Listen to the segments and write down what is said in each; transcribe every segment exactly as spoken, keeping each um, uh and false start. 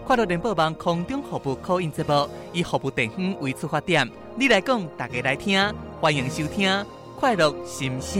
快乐联播网空中服务call in节目，以服务地方为出发点，你来讲，大家来听，欢迎收听快乐心声。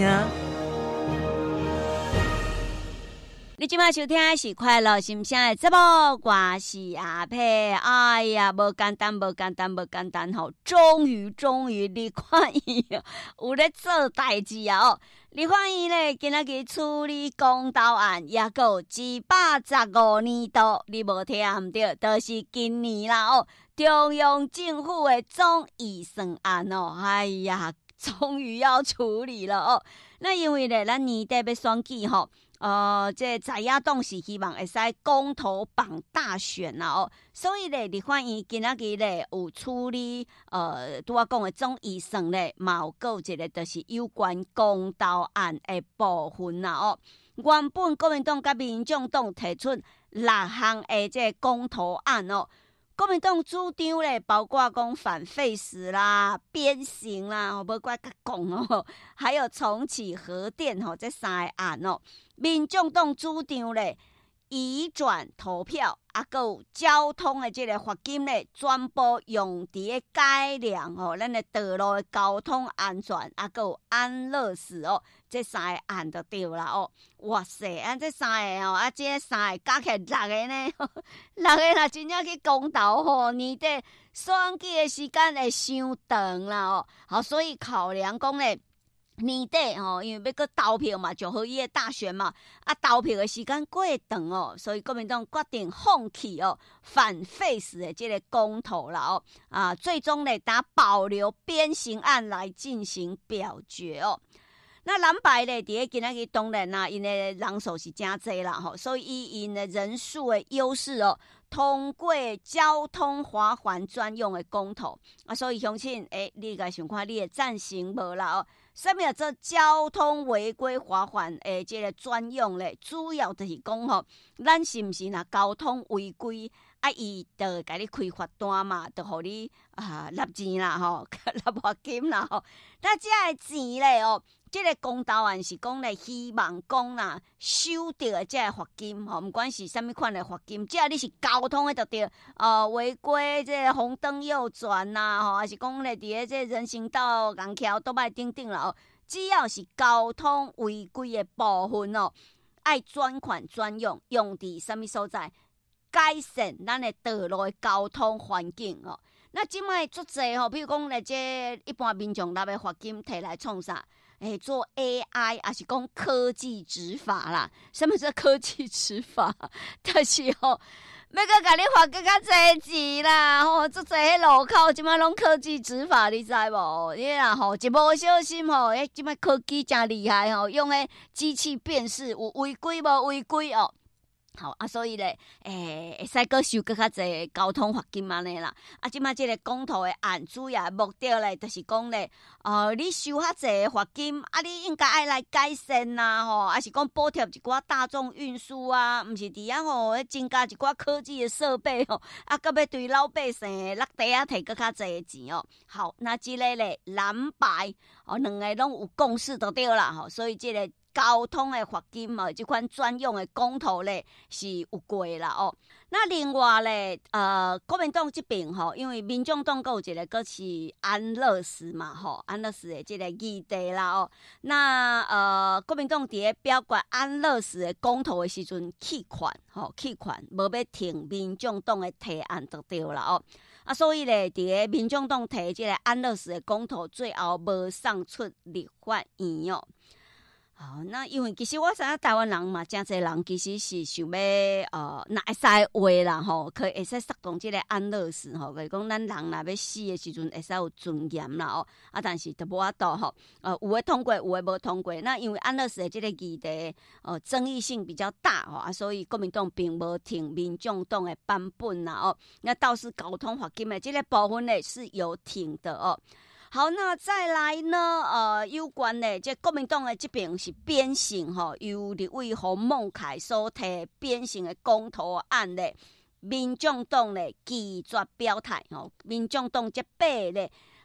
你今麦收听的是快乐心声的节目，我是阿佩。哎呀，无简单，无简单，无简单吼！终于，终于，你看伊有咧做代志啊！哦，你看伊咧，今仔日处理公投案，也够一百十五年度，你无听毋对，就是今年啦哦。中央政府的总预算案哦，哎呀，终于要处理了哦。那因为咧，咱年底要选举吼。呃，这在野党是希望会使公投绑大选啦哦，所以咧，立法院今仔日咧有处理呃，拄我讲的总预算咧，嘛有搁一个就是有关公投案的部分啦哦。原本国民党甲民众党提出六项的这公投案哦。国民党主张咧，包括讲反废死啦、鞭刑啦，无怪甲讲哦，还有重启核电吼，这三个案哦。民众党主张咧，移转投票，啊，还有交通的这个罚金咧，全部用伫个改良哦，咱的道路的交通安全，啊，还有安乐死哦，这三个案就对啦哦。哇塞，啊，这三个哦，啊，这三个加起来六个呢，六个若真正去公投吼，年底选举的时间会伤长啦哦。好，所以考量讲咧。年底吼，因为要搁投票嘛，九合一的大选嘛，啊，投票的时间过长哦，所以国民党决定放弃哦反废死的这个公投啦哦，啊，最终呢，打保留鞭刑案来进行表决哦。那蓝白咧，伫个今仔日当然啦，因的人数是真济啦吼，所以以因的人数的优势哦，通过交通罚款专用的公投啊，所以相信诶，你该想看你会赞成无啦哦？什么叫做交通违规罚款诶？这个专用咧，主要就是讲吼，咱是毋是若交通违规？啊，伊就甲你开罚单嘛，就互你啊纳钱啦吼，纳罚金啦吼。那这个钱咧哦，这个公投案是讲咧，希望讲啦，收到的这个罚金吼，不管是啥物款的罚金，只要你是交通的就对，呃，违规这个红灯右转呐，吼，还是讲咧伫个这人行道、拱桥、倒摆等等啦哦，只要是交通违规的部分哦，爱专款专用，用伫啥物所在？改善咱的道路的交通环境哦。那即摆足济吼，比如讲咧，这一般民众拿的罚金摕来创啥？诶，做 A I 还是讲科技执法啦？什么叫科技执法？就是吼，要搁甲你罚更较济钱啦！吼，足济迄路口即摆拢科技执法，你知无？你啊吼，一无小心吼，诶，即摆科技真厉害吼，用诶机器辨识有违规无违规哦。好啊，所以咧，诶、欸，会使搁收搁较济交通罚金安尼啦。啊，即摆即个公投的案主要目的咧，就是讲咧，呃，你收较济罚金，啊，你应该爱来改善呐，吼，啊是讲补贴一寡大众运输啊，毋是伫遐吼，增加一寡科技的设备吼，啊，搁要对老百姓的落地啊摕搁较济钱哦。好，那即个咧蓝白哦，两个拢有共识就对啦，吼，所以即个。交通的罚金嘛，这款专用的公投咧是有过啦哦。那另外咧，呃，国民党这边吼，因为民众党有一个个是安乐死嘛吼，安乐死的这个议题啦哦。那呃，国民党伫咧表决安乐死的公投的时阵弃权吼，弃权无要听民众党的提案就对啦哦。啊，所以咧，伫咧民众党提这个安乐死的公投，最后无送出立法院哦。好，那因为其实我知影台湾人嘛，真侪人其实是想要呃，若会使话啦吼，可以会使策动即个安乐死吼，就是讲咱人若要死的时阵，会使有尊严啦哦。啊，但是都无法度吼，呃，有诶通过，有诶无通过。那因为安乐死的即个议题，呃，争议性比较大吼，啊，所以国民党并无听民众党的版本啦哦。那倒是交通罚金的即个部分呢是有听的哦。好，那再来呢？呃，有关的这国民党的这边是鞭刑吼，由立委洪孟凯所提鞭刑的公投案咧，民众党咧拒绝表态吼，民众党这八咧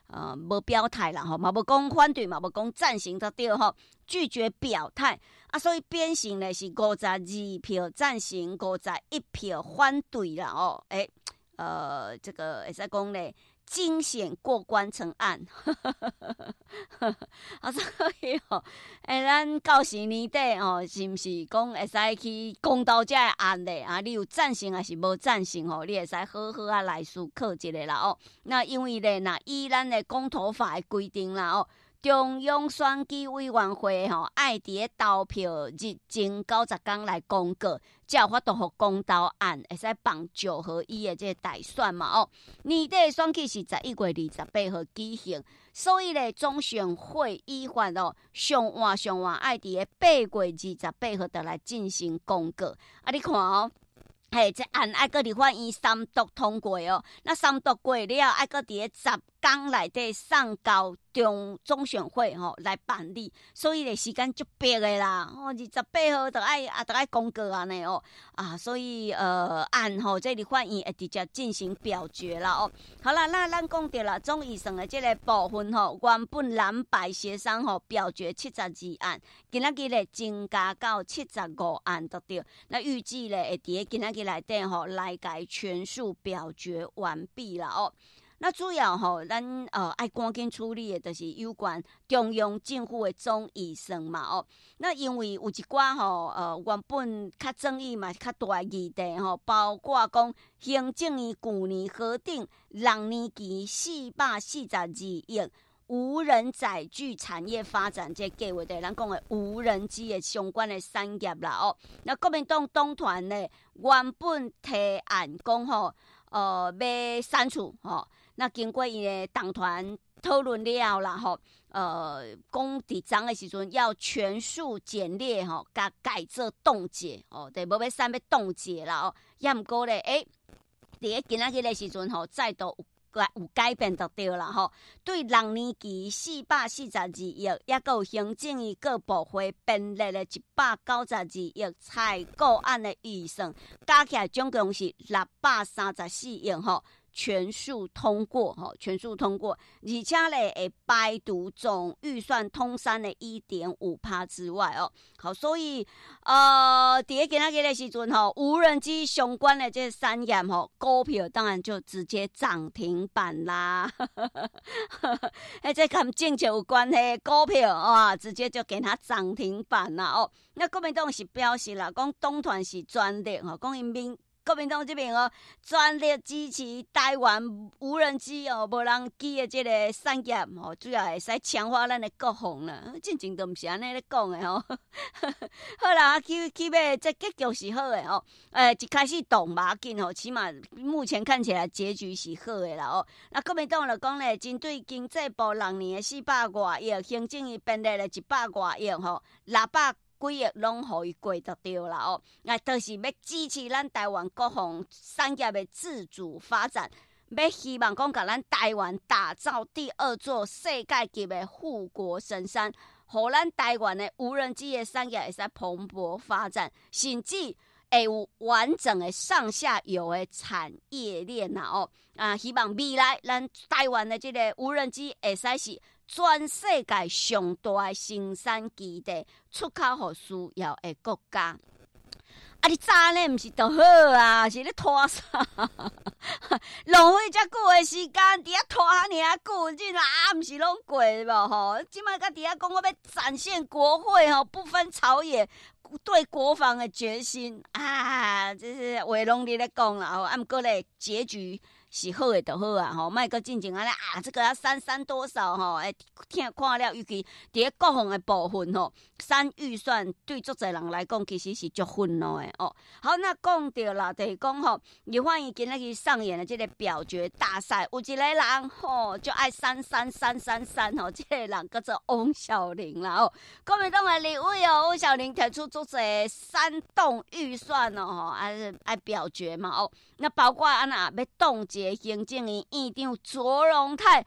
呃无表态啦吼，嘛无讲反对，嘛无讲赞成就对吼，拒绝表态啊，所以变成咧是五十二票赞成，五十一票反对啦哦，诶、欸，呃，这个会使讲咧。惊险过关成案，啊，所以吼，诶，咱到时年底吼，是毋是讲会使去公道这个案咧？啊，你有赞成还是无赞成吼？你会使好好啊来思考一下啦哦。那因为咧，那以咱的公投法的规定啦哦。中央选举委员会吼，爱伫投票日前九十天来公告，才有法度互公投案会使放九合一的这个大选嘛哦。年底的选举是十一月二十八号举行，所以咧中选会依法哦，上晚上晚爱伫八月二十八号就来进行公告。啊，你看哦。嘿，这案爱搁伫法院三读通过哦，那三读过了，爱搁伫咧十天内底送交中中选会吼、哦、来办理，所以咧时间足逼的啦，哦，二十八号就爱啊，就爱公告安尼哦啊，所以呃案吼、哦，这里法院会直接进行表决啦哦。好啦，那咱讲到啦，总预算的这个部分吼、哦，原本蓝白协商吼、哦、表决七十二案，今仔日咧增加到七十五案得对，那预计咧会伫今仔日内底吼来改全数表决完毕啦哦。那主要吼，咱呃爱赶紧处理的，就是有关中央政府的总预算嘛哦。那因为有一寡吼，呃原本较争议嘛，较大的议题吼，包括讲行政院去年核定六年期四百四十二亿无人载具产业发展这计划的，咱讲的无人机的相关的产业啦哦。那国民党党团呢，原本提案讲吼，呃要删除吼。那经过伊的党团讨论了啦吼，呃，讲伫昨的时阵要全数简列吼，甲改做冻结哦，对，无要删要冻结啦哦。也毋过咧，诶，伫咧今仔日的时阵吼，再度有有改变就对啦吼。对六年期四百四十二亿，也佮有行政院各部会编列的一百九十二亿采购案的预算，加起来总共是六百三十四亿吼。全数通过哈，全数通过，而且咧会排除总预算通删的一点五趴之外哦。好，所以呃，伫今仔日的时阵吼，无人机相关的这产业吼，股票当然就直接涨停板啦。哎，这跟政策有关系，股票哇，直接就给它涨停板啦哦。那国民党是表示啦，讲党团是专利吼，讲因民。国民党这边哦，全力支持台湾无人机哦、无人机的这个产业哦，主要会使强化咱的国防啦。真正都毋是安尼咧讲的哦。好啦，起起码这结局是好的哦。呃，一开始动嘛紧哦，起码目前看起来结局是好的啦哦。那国民党就讲咧，针对经济部六年的四百外亿，行政院编列了一百外亿吼，六百。几亿拢互伊过就对啦哦，那就是要支持咱台湾国防产业的自主发展，要希望讲甲咱台湾打造第二座世界级的护国神山，互咱台湾的无人机的产业会使蓬勃发展，甚至会有完整的上下游的产业链啦哦。啊，希望未来咱台湾的这个无人机会使是。全世界上大的生产基地，出口予需要的国家。啊，你早呢毋是就好啊，是咧拖啥？浪费遮久的时间，伫遐拖遐尔久，真啊，毋是拢过无吼？即摆甲伫遐讲，我要展现国会吼不分朝野对国防的决心啊！这是话拢你咧讲啦吼，啊，毋过咧结局。是好的就好啊，吼，莫阁进前安尼啊，这个要删删多少吼？哎，听看了，尤其伫咧国防的部分吼，删预算对足侪人来讲，其实是足愤怒的哦。好，那讲到啦，就是讲吼，立法院今仔日上演的这个表决大赛，有一个人吼就爱删删删删删吼，这个人叫做翁小玲啦哦。国民党的立委哦，翁小玲提出足侪煽动预算哦，吼，爱爱表决嘛哦。那包括安那要冻结行政院院长卓荣泰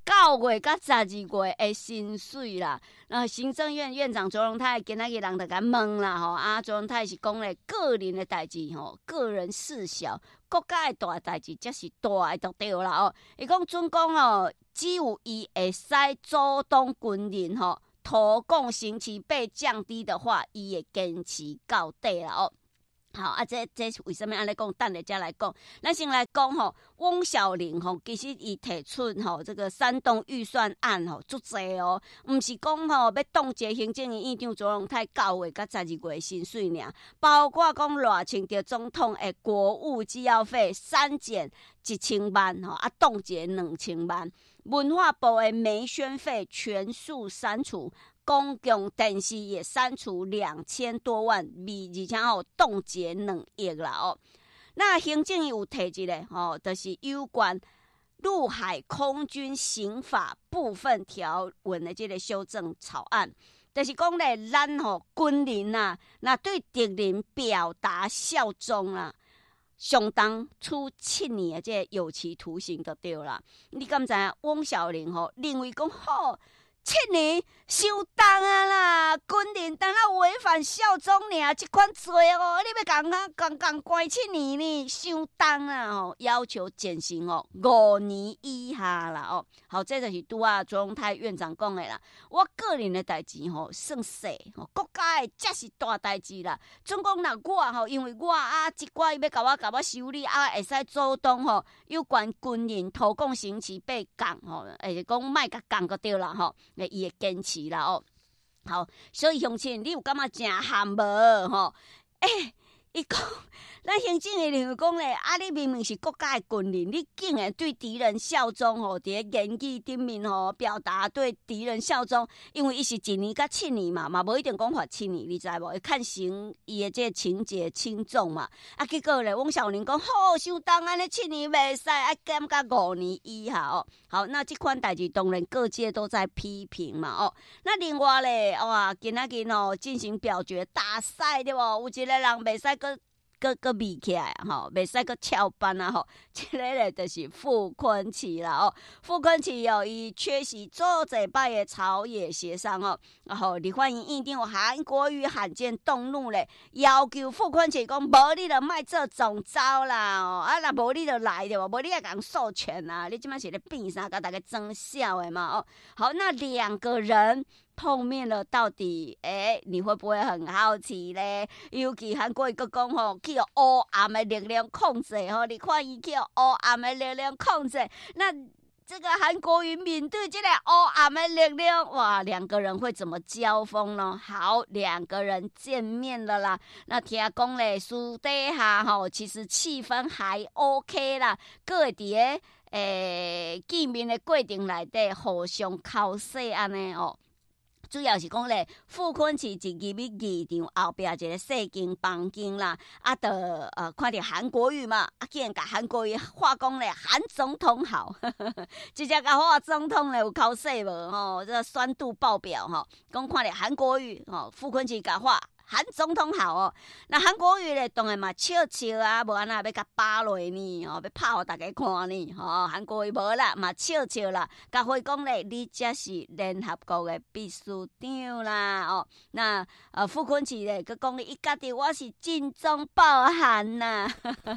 九月甲十二月的薪水啦。那行政院院长卓荣泰今仔日人就甲问啦吼，啊卓荣泰是讲咧个人的代志吼，个人事小，国家的大代志才是大的就对啦哦。伊讲准讲哦，只有伊会使主动军人吼，投共刑期被降低的话，伊会坚持到底啦哦。好啊，这这是为什么安尼讲？等下再来讲。咱先来讲吼，翁小玲吼，其实伊提出吼这个煽动预算案吼，足济哦，毋是讲吼要冻结行政院院长卓荣泰九月甲十二月薪水尔，包括讲热清着总统的国务机要费删减一千万吼，啊冻结两千万，文化部的媒宣费全数删除。公共电视也删除两千多万，而且吼冻结两亿啦哦。那行政有提一个吼，就是有关陆海空军刑法部分条文的这个修正草案，就是讲咧，咱吼军人啊，那对敌人表达效忠啊，相当处七年的这个有期徒刑就对啦。你敢知影？翁小玲吼认为讲吼。七年伤重啊啦！军人当啊违反效忠尔，这款罪哦，你要共啊共共关七年呢，伤重啊！吼，要求减刑哦，五年以下啦哦。好，这就是拄啊卓荣泰院长讲的啦。我个人的代志吼，算小吼，国家的才是大代志啦。总讲若我吼，因为我啊，即寡伊要甲我甲我修理啊，会使主动吼，有关军人投共刑期被降吼，会讲卖甲降就对啦吼。伊会坚持啦哦，好，所以乡亲，你有感觉真含无吼？诶、欸，伊讲，咱行政院就讲咧，啊，你明明是国家的军人，你竟然对敌人效忠吼，伫咧言语顶面吼，表达对敌人效忠，因为伊是一年甲七年嘛，嘛无一定讲罚七年，你知无？会看刑伊的这个情节轻重嘛。啊，结果咧，翁小玲讲，好，伤重安尼七年袂使，啊减到五年以下哦。好，那这款代志当然各界都在批评嘛哦。那另外咧，哇，今仔日哦进行表决大赛对无？有一个人袂使个。个个比起来吼，袂使个翘班啊吼，这个咧就是傅昆萁啦哦。傅昆萁哦，伊缺席做这摆的朝野协商哦，然后立法院院长韩国瑜罕见动怒咧，要求傅昆萁讲，无你就卖做总召啦哦，啊若无你就来对无，无你来讲授权啊，你即摆是咧变啥，甲大家争笑的嘛哦。好，那两个人。碰面了，到底哎、欸，你会不会很好奇咧？尤其韩国瑜佮讲吼，去有黑暗的力量控制吼，你看伊去有黑暗的力量控制，那这个韩国瑜面对这个黑暗的力量，哇，两个人会怎么交锋呢？好，两个人见面了啦。那听讲咧，私底下吼，其实气氛还 OK 啦，各会伫个诶见面的过程内底互相口水安尼哦。主要是讲咧，傅昆萁是入去议场后壁一个细间房间啦，啊，就呃看到韩国瑜嘛，啊，竟然甲韩国瑜话讲咧，韩总统好，呵呵直接甲话总统咧有口水无吼，这个酸度爆表吼，讲看到韩国瑜吼，傅昆萁甲话。韩总统好哦，那韩国瑜咧当然嘛笑笑啊，无安那要甲扒落呢，哦，要拍互大家看呢，吼，韩国瑜无啦，嘛笑笑啦，甲回讲咧，你才是联合国的秘书长啦，哦，那呃傅昆萁咧，佮讲伊家己我是精忠报韩呐，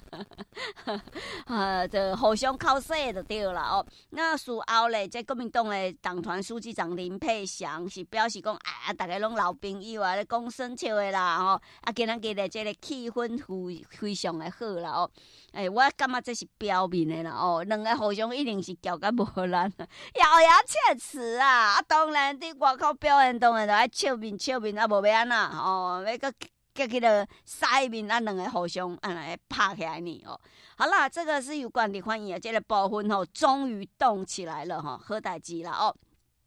呃，就互相口水就对啦，哦，那事后咧，这国民党的党团书记长林佩祥是表示讲，啊，大家拢老朋友啊，咧讲生笑。啦吼，啊，今仔日咧，这个气氛非非常的好啦哦。诶、欸，我感觉这是表面的啦哦，两个互相一定是交甲无力，咬牙切齿啊！啊，当然伫外口表演当然就爱笑面笑面，啊，无要安那哦，要个结起了晒面，啊，两个互相安尼拍起来呢哦。好啦，这个是有关立法院的这个部分吼，终于动起来了哈，好代志啦哦。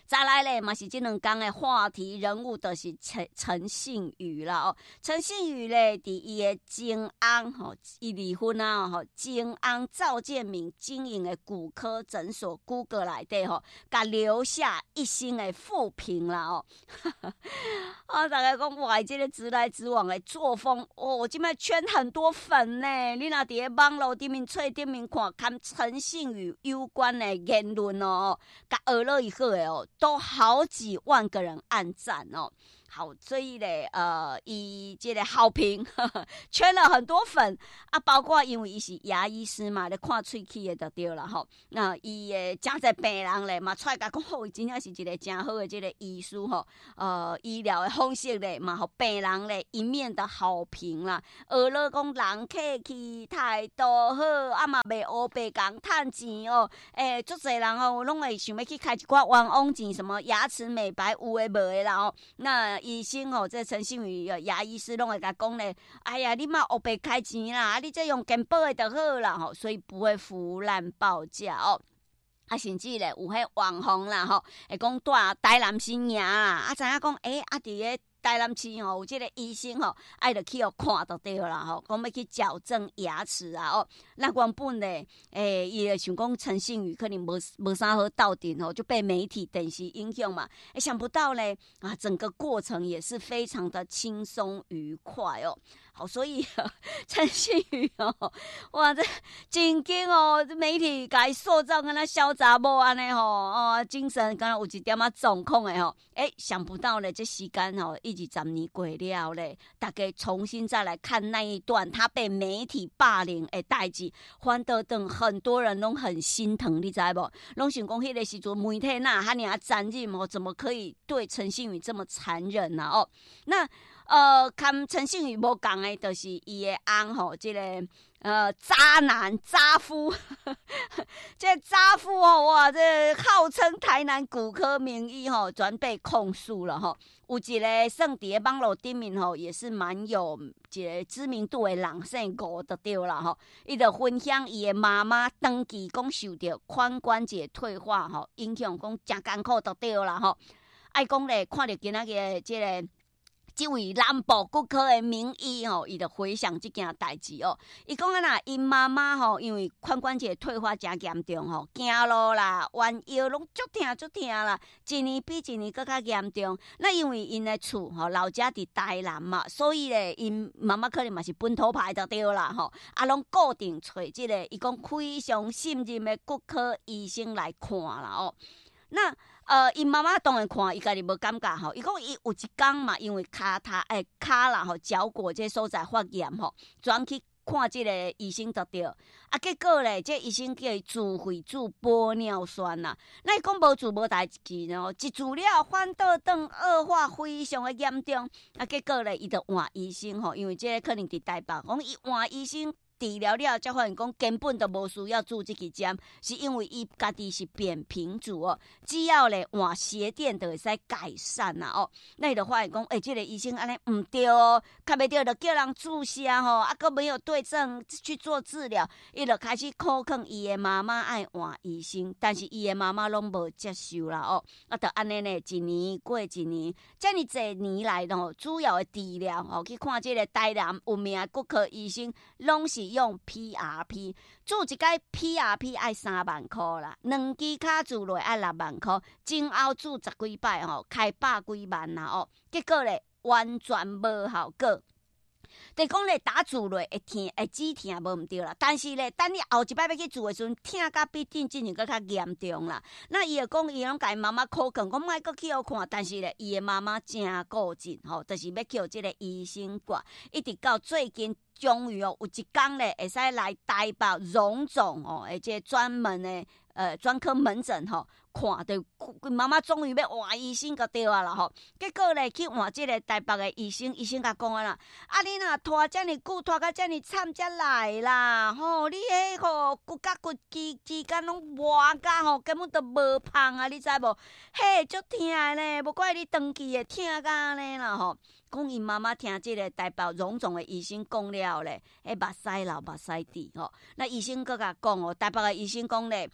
再来咧，嘛是这两天的话题人物，就是陈陈信宇啦哦。陈信宇咧，伫伊的金安吼，伊离婚啊吼，金安赵建明经营的骨科诊所 Google 内底吼，甲留下一星的负评啦哦。啊，大家讲哇，这个直来直往的作风哦，我今摆圈很多粉呢。你若伫咧网络顶面、册顶面看，看陈信宇有关的言论哦，甲学了以后的哦，都好几万个人按赞哦。好，所以咧，呃，伊这个好评呵呵圈了很多粉啊，包括因为伊是牙医师嘛，咧看喙齿的就对了吼。那伊诶真侪病人咧嘛，出来甲讲，吼，伊真正是一个真好的这个医师吼，呃，医疗的方式咧嘛，互病人咧一面的好评啦。学了讲人客气态度好，啊嘛袂黑白讲趁钱哦。诶、欸，足侪人哦，拢会想要去开一寡冤枉钱，什么牙齿美白有诶无诶啦哦。那医生哦，这陈信宇牙医师拢会甲讲咧，哎呀，你嘛黑白开钱啦，啊，你这用健保的就好啦吼，所以不会腐烂报价哦。啊，甚至咧有迄网红啦吼，会讲住台南新营啦，啊，知影讲，诶、欸，啊，伫咧台南市吼，有即个医生吼，爱着去互看就对啦吼，讲要去矫正牙齿啊哦。那原本咧，诶、欸，伊会想讲陈信宇可能无无啥好斗阵吼，就被媒体电视影响嘛。诶、欸，想不到咧，啊，整个过程也是非常的轻松愉快哦。好，所以陈信宇哦，哇，这真紧哦，这媒体甲伊塑造跟他小查某安尼吼，哦，精神敢若有一点仔状况的吼。诶、欸，想不到咧，这时间吼，一直十年过了咧，大家重新再来看那一段他被媒体霸凌的代志，反倒等很多人都很心疼，你知无？拢想讲迄个时阵媒体哪哈尔啊残忍哦，怎么可以对陈信宇这么残忍啊？哦，那。呃，跟陈信宇无共的，就是伊的翁吼，这个呃渣男渣夫，这渣夫吼哇，这号称台南骨科名医吼，全被控诉了吼。有一个算伫咧网络顶面吼，也是蛮有一个知名度的人，姓吴就对啦吼。伊就分享伊的妈妈长期讲受到髋关节退化吼影响，讲真艰苦就对啦吼。爱讲咧，看到今仔日这个。这位南部骨科的名医吼，伊就回想这件代志哦。伊讲啊啦，因妈妈吼，因为髋关节退化真严重吼，走路啦、弯腰拢足疼足疼啦，一年比一年更加严重。那因为因的厝吼老家伫台南嘛，所以咧，因妈妈可能嘛是本土派就对啦吼，啊，拢固定找这个伊讲非常信任的骨科医生来看啦哦。那呃，因妈妈当然看，伊家己无感觉吼。伊讲伊有一天嘛，因为骹头诶骹啦吼，脚骨这所在发炎吼，转去看即个医生就对。啊，结果咧，这医生叫伊自费注玻尿酸啦。那伊讲无注无代志呢，一注了反倒转恶化非常的严重。啊，结果咧，伊就换医生吼，因为这可能伫台北，讲伊换医生。治疗了，才发现讲根本就无需要做这个针，是因为伊家己是扁平足哦，只要咧换鞋垫就会使改善啦哦。那伊就发现讲，诶、欸，这个医生安尼唔对哦，较袂对就叫人注射吼，啊，佫没有对症去做治疗，伊就开始苦劝伊的妈妈爱换医生，但是伊的妈妈拢无接受啦哦，啊，就安尼呢，一年过一年，这么侪年来吼，主要的治疗吼，去看这个台南有名的骨科医生，拢是。用 P R P 做一届 P R P 要三万块啦，两支卡做落要六万块，前后做十几摆吼，开百几万啦哦，结果咧完全无效果。就讲咧打住落会疼会止疼无毋对啦，但是咧等你后一摆要去做诶时阵，疼甲比顶之前搁较严重啦。那伊就讲伊拢甲伊妈妈苦劝，讲莫搁去互看，但是咧伊诶妈妈真固执吼，就是要去互即个医生挂，一直到最近。终于哦，有一天咧，会使来台北荣总哦，而且专门的呃专科门诊吼、哦，看到妈妈终于要换医生就对啊啦吼。结果咧去换这个台北的医生，医生甲讲啊啦，啊你若拖遮尔久，拖到遮尔惨才来啦，吼、哦、你迄吼骨甲骨之之间拢磨甲吼，根本都无胖啊，你知无？嘿，足疼咧，无怪你长期会疼甲安尼啦吼。讲因妈妈听这个台北荣总的医生讲了咧，迄目屎流目屎滴吼。那医生搁甲讲哦，台北的医生讲咧，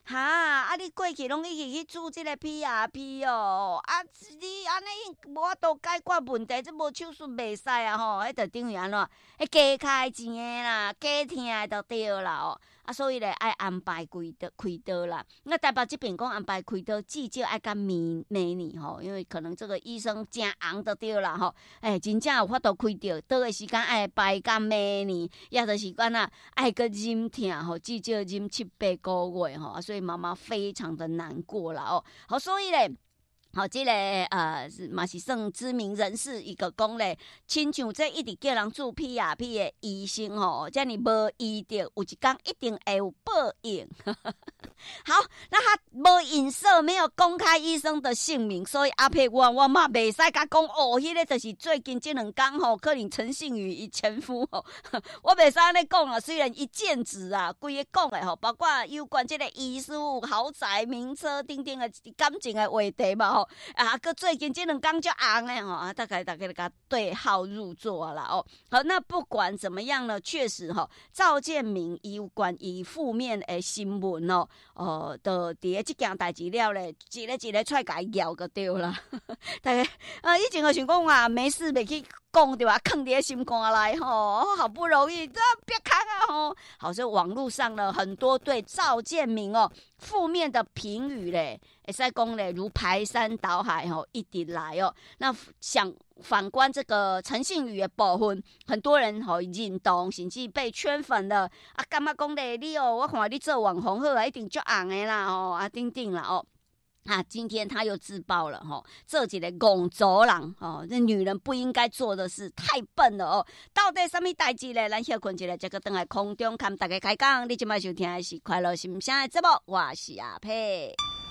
哈啊！你过去拢已经去煮即个 P R P 哦，啊，你安尼无法度解决问题，这无手术袂使啊吼，迄着等于安怎？迄加开钱诶啦，加听诶就对啦哦。啊，所以咧爱安排开刀开刀啦。那台北这边讲安排开刀，至少爱甲明明年吼，因为可能这个医生真红就对啦吼。哎，真正有法度开刀，倒诶时间爱排到明年，也就是讲啊，爱个忍疼吼，至少忍七八个月吼，啊，所以妈妈非常的难过啦哦。好，所以咧。好，这个呃嘛是算知名人士一个讲咧，亲像这一直叫人做 P R P 的医生吼，这样无医着，有一天一定会有报应。好，那他无影射，没有公开医生的姓名，所以阿佩我我嘛袂使甲讲哦，迄、那个就是最近这两天吼，可能陈信宇伊前夫吼，我袂使安尼讲啊。虽然一见指啊，规个讲的吼，包括有关这个医师、豪宅、名车等等的感情的话题嘛吼。啊，个最近这两天就红诶吼，啊，大概大概甲对号入座啦哦。好，那不管怎么样呢，确实吼，赵建明有关于负面诶新闻哦，哦，就伫即件代志了咧，一个一个出来甲伊咬个对啦。大概啊，以前我想讲啊，没事袂去讲对吧？藏伫心肝内吼，好不容易，这别看啊吼。好，所以网络上呢，很多对赵建明哦负面的评语咧，会使讲咧如排山倒海吼，一直来哦。那想反观这个陈信宇的部分，很多人吼认同，甚至被圈粉了啊，感觉讲咧你哦，我看你做网红好啊，一定足红的啦吼，啊等等啦哦。啊，今天他又自爆了吼，这一个戆走人哦，这女人不应该做的事，太笨了哦。到底什么代志咧？咱休困一下，这个等来空中看大家开讲。你今摆收听的是快乐心声的节目，我是阿佩。